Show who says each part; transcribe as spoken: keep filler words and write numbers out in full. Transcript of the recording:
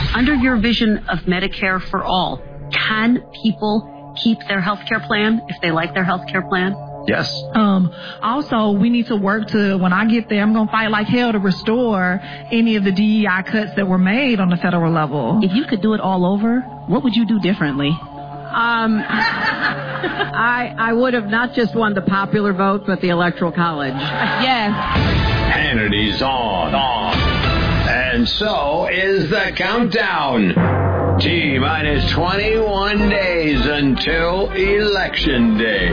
Speaker 1: Under your vision of Medicare for all, can people keep their health care plan if they like their health care plan?
Speaker 2: Yes.
Speaker 3: Um, also, we need to work to, when I get there, I'm going to fight like hell to restore any of the D E I cuts that were made on the federal level.
Speaker 4: If you could do it all over, what would you do differently?
Speaker 5: Um, I I would have not just won the popular vote, but the Electoral College.
Speaker 4: Yes.
Speaker 2: Hannity's on. on. And so is the countdown. T minus twenty-one days until Election Day.